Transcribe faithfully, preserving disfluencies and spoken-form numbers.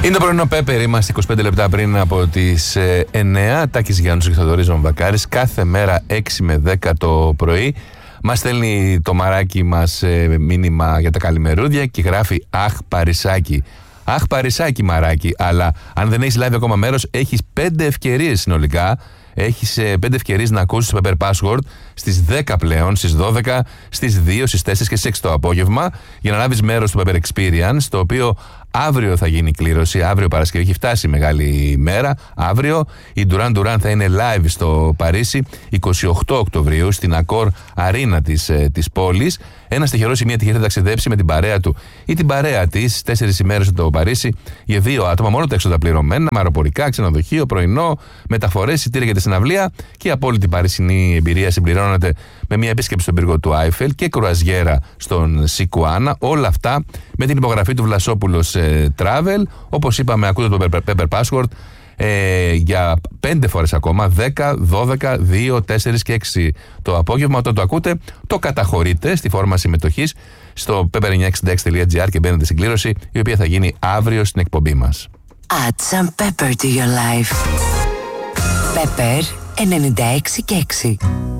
Είναι το πρωινό Πέπερ, είμαστε είκοσι πέντε λεπτά πριν από τις ε, εννιά. Τάκης Γιάννους και Θοδωρής Βαμβακάρης. Κάθε μέρα έξι με δέκα το πρωί μας στέλνει το μαράκι μας ε, μήνυμα για τα καλημερούδια και γράφει «Αχ Παρισάκι». Αχ Παρισάκι μαράκι, αλλά αν δεν έχεις λάβει ακόμα μέρος, έχεις πέντε ευκαιρίες συνολικά. Έχεις ε, πέντε ευκαιρίες να ακούσεις το Pepper Password στις δέκα πλέον, στις δώδεκα, στις δύο, στις τέσσερις και στις έξι το απόγευμα για να λάβεις μέρος στο Pepper Experience, το οποίο αύριο θα γίνει η κλήρωση. Αύριο Παρασκευή, έχει φτάσει η μεγάλη μέρα. Αύριο η Duran Duran θα είναι live στο Παρίσι είκοσι οκτώ Οκτωβρίου στην Accor Arena της, ε, της πόλης. Ένας τυχερός ή μία τυχερή θα ταξιδέψει με την παρέα του ή την παρέα της τέσσερις ημέρες στο Παρίσι για δύο άτομα, μόνο τα έξοδα πληρωμένα, με αεροπορικά, ξενοδοχείο, πρωινό, μεταφορές, εισιτήρια για τη συναυλία και η απόλυτη παρισινή εμπειρία συμπληρώνεται με μια επίσκεψη στον πύργο του Άιφελ και κρουαζιέρα στον Σικουάνα. Όλα αυτά με την υπογραφή του Βλασόπουλος ε, Travel. Όπως είπαμε, ακούτε το Pepper Password ε, για πέντε φορές ακόμα, δέκα, δώδεκα, δύο, τέσσερα και έξι το απόγευμα. Όταν το ακούτε, το καταχωρείτε στη φόρμα συμμετοχής στο pepper εννιακόσια εξήντα έξι τελεία τζι άρ και μπαίνετε στην κλήρωση, η οποία θα γίνει αύριο στην εκπομπή μας. Add some pepper to your life. Pepper ενενήντα έξι και έξι.